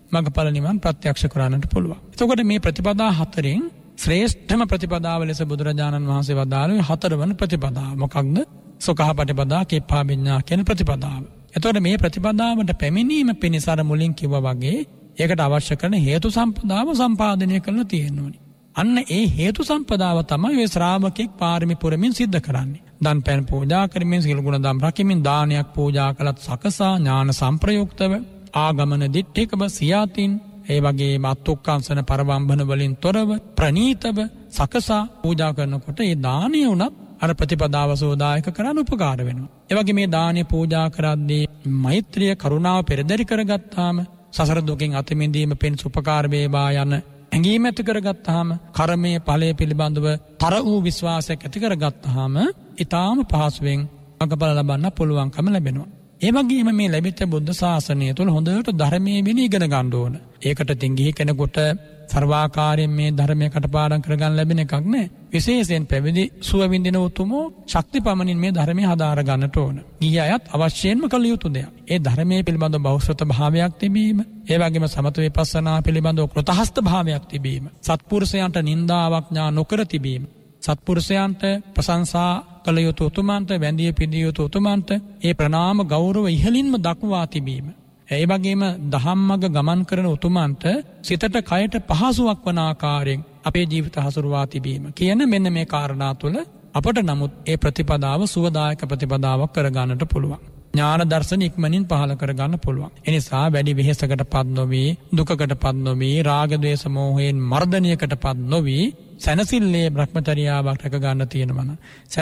මග්ගඵල නිවන් ප්‍රත්‍යක්ෂ කරන්නට පුළුවන්. එතකොට මේ ප්‍රතිපදා හතරෙන් ශ්‍රේෂ්ඨම ප්‍රතිපදාව ලෙස බුදුරජාණන් වහන්සේ වදාළේ හතරවන ප්‍රතිපදාව. මොකක්ද? සෝඛාපටිපදා, කිප්පාවිඤ්ඤා කියන ප්‍රතිපදාව. එතකොට මේ ප්‍රතිපදාවට පැමිණීම පිණිස අර මුලින් කිව්වා වගේ ඒකට අවශ්‍ය කරන හේතු සම්පදාව සම්පාදනය කරලා තියෙන්න ඕනේ. අන්න ඒ හේතු සම්පදාව තමයි ඔය ශ්‍රාවකෙක් පාරමී පුරමින් සිද්ධ කරන්නේ. දන් පෙන් පූජා කරමින්, සීල ගුණ දම් රකිමින්, දානයක් පූජා කළත් සකසා ඥාන සංප්‍රයුක්තව, ආගමන දිට්ඨිකව සියාතින්, ඒ වගේ මත්තුක්කංශන පරවම්බන වලින් තොරව ප්‍රණීතව සකසා පූජා කරනකොට ඒ දානිය උනත් අර ප්‍රතිපදාව සෝදායක කරන්න උපකාර වෙනවා. ඒ වගේ මේ දානිය පූජා කරද්දී මෛත්‍රිය කරුණාව පෙරදරි කරගත්තාම සසර දුකින් අත මිදීම පිණිස උපකාර වේවා යන ඇඟීම ඇති කරගත්තාම, කර්මයේ ඵලය පිළිබඳව තර වූ විශ්වාසයක් ඇති කරගත්තාම ඊටාම පහසුවෙන් මඟඵල ලබන්න පුළුවන්කම ලැබෙනවා. ඒ වගේම මේ ලැබිච්ච බුද්ධ ශාසනය තුළ හොඳට ධර්මයේ විනය ඉගෙන ගන්න ඕන. ඒකට තින්ගිහි කෙනෙකුට සර්වාකාරයෙන් මේ ධර්මයේ කටපාඩම් කරගන්න ලැබෙන එකක් නෑ. විශේෂයෙන් පැවිදි සුව විඳින උතුමෝ ශක්ති පමණින් මේ ධර්මයේ හදාර ගන්නට ඕන. ගිහි අයත් අවශ්‍යයෙන්ම කළ යුතු දෙයක්. ඒ ධර්මයේ පිළිබඳ බෞද්ධ භාවයක් තිබීම, ඒ වගේම සමත විපස්සනා පිළිබඳ කෘතහස්ත භාවයක් තිබීම, සත්පුරුෂයන්ට නින්දාවක් ඥා නොකර තිබීම, සත්පුරුෂයන්ට ප්‍රශංසා කළ යුතු උතුමන්ට, වැඳිය පිදිය යුතු උතුමන්ට ඒ ප්‍රණාම ගෞරව ඉහළින්ම දක්වා තිබීම. ඒ වගේම දහම්මග ගමන් කරන උතුමන්ට සිතට කයට පහසුවක් වන ආකාරයෙන් අපේ ජීවිත හසුරුවා තිබීම කියන මෙන්න මේ කාරණා තුළ අපට නමුත් ඒ ප්‍රතිපදාව සුවදායක ප්‍රතිපදාවක් කරගන්නට පුළුවන්. ඥාන දර්ශන ඉක්මනින් පහළ කරගන්න පුළුවන්. එනිසා වැඩි වෙහෙසකටපත් නොවී, දුකකටපත් නොවී, රාග ද්වේෂ මෝහයෙන් මර්ධනයකටපත් නොවී සැනසille බ්‍රහ්මචර්යාවක් රැක ගන්න තියෙනවා.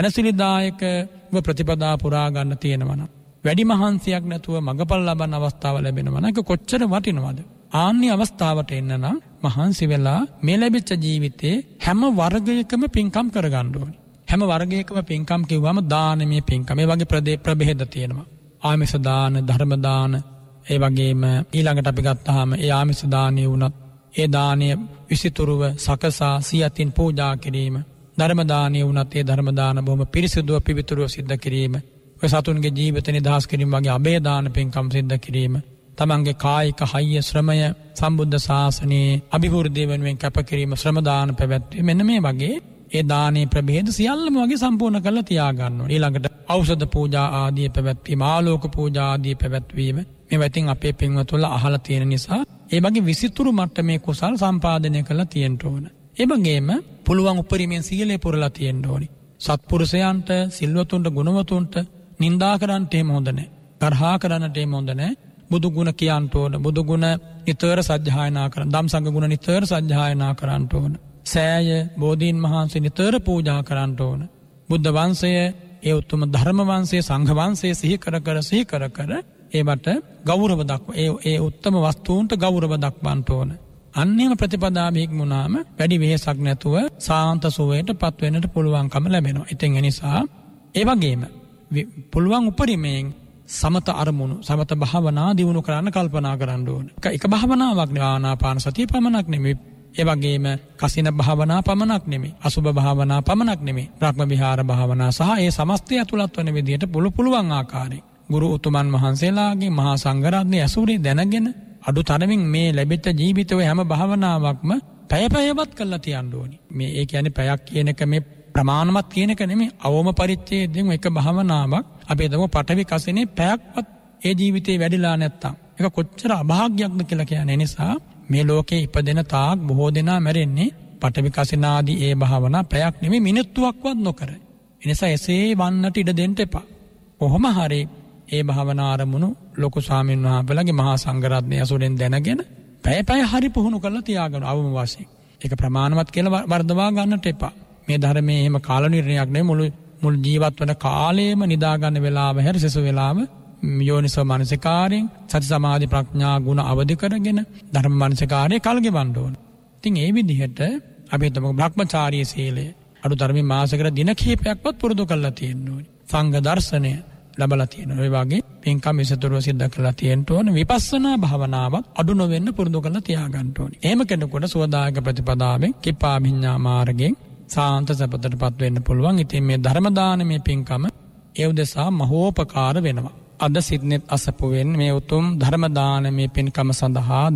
සැනසිලිදායකව ප්‍රතිපදා පුරා ගන්න තියෙනවා. වැඩි මහන්සියක් නැතුව මගපල් ලබන අවස්ථාව ලැබෙනවා. ඒක කොච්චර වටිනවද? ආන්‍ය අවස්ථාවට එන්න නම් මහන්සි වෙලා මේ ලැබිච්ච ජීවිතේ හැම වර්ගයකම පින්කම් කරගන්න ඕනේ. හැම වර්ගයකම පින්කම් කිව්වම දානමය පින්කම්. මේ වගේ ප්‍රභේද තියෙනවා. ආමිෂ දාන, ධර්ම දාන, ඒ වගේම ඊළඟට අපි ගත්තාම ඒ ආමිෂ දානිය වුණත් ඒ දානය විසිතුරුව සකසා සියතින් පූජා කිරීම, ධර්ම දානිය වුණත් ඒ ධර්ම දාන බොහොම පිරිසිදුව පිවිතුරුව සිද්ධ කිරීම, ඔය සතුන්ගේ ජීවිත නිදහස් කිරීම වගේ අබේ දාන පින්කම් සිද්ධ කිරීම, තමන්ගේ කායික හයිය ශ්‍රමය සම්බුද්ධ ශාසනයේ අභිවෘද්ධිය වෙනුවෙන් කැප කිරීම, ශ්‍රම දාන පැවැත්වීම, මෙන්න මේ වගේ ඒ දානේ ප්‍රභේද සියල්ලම වගේ සම්පූර්ණ කරලා තියා ගන්න ඕනේ. ඊළඟට ඖෂධ පූජා ආදී පැවැත්වීම, ආලෝක පූජා ආදී පැවැත්වීම, මේවා ඉතින් අපේ පින්වතුන්ලා අහලා තියෙන නිසා ඒ වගේ විසිතුරු මට්ටමේ කුසල් සම්පාදනය කරලා තියෙන්න ඕන. ඒ වගේම පුළුවන් උපරිමයෙන් සීලය පුරලා තියෙන්න ඕනි. සත්පුරුෂයන්ට, සිල්වතුන්ට, ගුණවතුන්ට නින්දා කරන්නට එහෙම හොඳ නැහැ. තරහා කරන්නට එහෙම හොඳ නැහැ. බුදු ගුණ කියන්න ඕන. බුදු ගුණ නිතර සජ්ජායනා කරන්න. ධම්සංග ගුණ නිතර සජ්ජායනා කරන්න ඕන. සෑය, බෝධීන් වහන්සේ නිතර පූජා කරන්න ඕන. බුද්ධ වංශය, ඒ උතුම් ධර්ම වංශය, සංඝ වංශය සිහි කර කර ඒවට ගෞරව දක්ව ඒ උත්තම වස්තුන්ට ගෞරව දක්වන්න ඕන. අන්නේම ප්‍රතිපදාවෙ හික්මුණාම වැඩි වෙහෙසක් නැතුව සාන්ත සුවයට පත් වෙන්නට පුළුවන්කම ලැබෙනවා. ඉතින් ඒ නිසා ඒ වගේම පුළුවන් උපරිමයෙන් සමත අරමුණු, සමත භාවනා දියුණු කරන්න කල්පනා කරන්න ඕන. එක භාවනාවක් නෙවෙයි, ආනාපාන සතිය පමණක් නෙවෙයි. ඒ වගේම කසින භාවනා පමණක් නෙවෙයි, අසුභ භාවනා පමණක් නෙවෙයි, බ්‍රහ්ම විහාර භාවනා සහ ඒ සමස්තය ඇතුළත් වන විදිහට පුළුවන් ආකාරයෙන් ගුරු උතුමන් වහන්සේලාගේ මහා සංඝරත්නයේ ඇසුරේ දැනගෙන අඩු තරමින් මේ ලැබිච්ච ජීවිතයේ හැම භාවනාවක්ම පැයපැයවත් කරලා තියන්න ඕනි. මේ ඒ කියන්නේ පැයක් කියන එක මේ ප්‍රමාණවත් කියන එක නෙමෙයි, අවම පරිච්ඡේදයෙන් එක භාවනාවක් අපි හිතමු පඨවි කසිනේ පැයක්වත් ඒ ජීවිතේ වැඩිලා නැත්තම් ඒක කොච්චර අභාග්‍යයක්ද කියලා කියන්නේ. නිසා මේ ලෝකේ ඉපදෙන තාක් බොහෝ දෙනා මැරෙන්නේ පඨවි කසිනාදී ඒ භාවනා පැයක් නෙමෙයි මිනිත්තුවක්වත් නොකර. ඒ නිසා එසේ වන්නට ඉඩ දෙන්න එපා. කොහොම හරි ඒ භාවනා ආරමුණු ලොකු ස්වාමීන් වහන්සේලාගේ මහා සංඝරත්නය ඇසුරෙන් දැනගෙන පැය හරි පුහුණු කරලා තියාගන්න අවම වශයෙන්. ඒක ප්‍රමාණවත් කියලා වර්ධවා ගන්නට එපා. මේ ධර්මයේ එහෙම කාල නිර්ණයක් නෙවෙයි, මුළු ජීවත් වන කාලයේම නිදා ගන්න වෙලාව හැර සෙසු වෙලාව යෝනිසෝ මනසිකාරයෙන් සති සමාධි ප්‍රඥා ගුණ අවදි කරගෙන ධර්ම මනසිකාරයේ කල් ගෙවන්න ඕන. ඉතින් ඒ විදිහට අපි හිතමු බ්‍රහ්මචාරී සීලය අඩු තරමින් මාසයකට දින කිහිපයක්වත් පුරුදු කරලා තියෙන්න ඕනේ. සංඝ දර්ශනය ලැබලා තියෙනවා. ඒ වගේ පින්කම් විසතුරුව සිද්ධ කරලා තියෙන්න ඕනේ. විපස්සනා භාවනාවත් අඩු නොවෙන්න පුරුදු කරලා තියාගන්න ඕනේ. එහෙම කෙනෙකුට සෝදායක ප්‍රතිපදාවෙන් කිප්පාභිඤ්ඤා මාර්ගයෙන් සාන්ත සපතටපත් වෙන්න පුළුවන්. ඉතින් මේ ධර්ම දානමේ පින්කම ඒ උදෙසා මහෝපකාර වෙනවා. අද සිද්නෙත් අසපුවෙන් මේ උතුම් ධර්ම දානමේ පින්කම සඳහා